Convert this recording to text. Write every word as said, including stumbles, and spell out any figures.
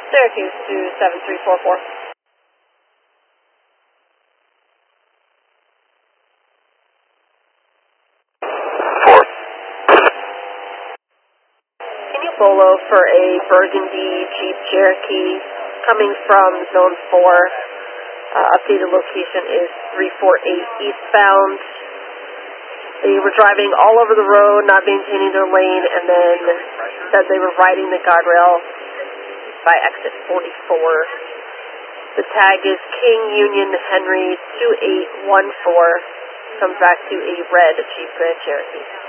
Syracuse to seven three four four. Four. Can you bolo for a Burgundy Jeep Cherokee coming from zone four? Uh, updated location is three four eight eastbound. They were driving all over the road, not maintaining their lane, and then said they were riding the guardrail by exit forty-four. The tag is King Union Henry two eight one four. Comes back to a red Jeep Grand Cherokee.